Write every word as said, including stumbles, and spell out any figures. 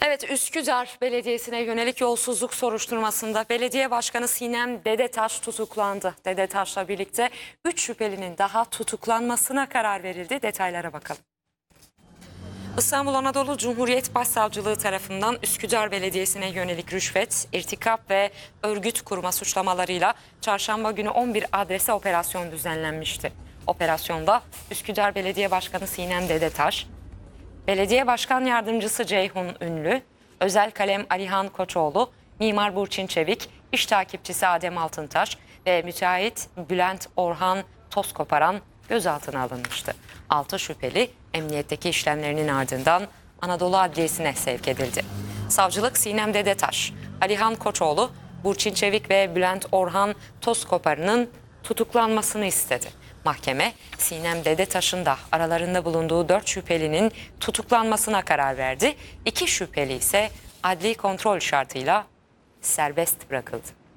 Evet, Üsküdar Belediyesi'ne yönelik yolsuzluk soruşturmasında Belediye Başkanı Sinem Dedetaş tutuklandı. Dedetaş'la birlikte üç şüphelinin daha tutuklanmasına karar verildi. Detaylara bakalım. İstanbul Anadolu Cumhuriyet Başsavcılığı tarafından Üsküdar Belediyesi'ne yönelik rüşvet, irtikap ve örgüt kurma suçlamalarıyla çarşamba günü on bir adrese operasyon düzenlenmişti. Operasyonda Üsküdar Belediye Başkanı Sinem Dedetaş, Belediye Başkan Yardımcısı Ceyhun Ünlü, özel kalem Alihan Koçoğlu, mimar Burçin Çevik, iş takipçisi Adem Altıntaş ve müteahhit Bülent Orhan Tozkoparan gözaltına alınmıştı. Altı şüpheli emniyetteki işlemlerinin ardından Anadolu Adliyesi'ne sevk edildi. Savcılık Sinem Dedetaş, Alihan Koçoğlu, Burçin Çevik ve Bülent Orhan Tozkoparan'ın tutuklanmasını istedi. Mahkeme, Sinem Dedetaş'ın da aralarında bulunduğu dört şüphelinin tutuklanmasına karar verdi. İki şüpheli ise adli kontrol şartıyla serbest bırakıldı.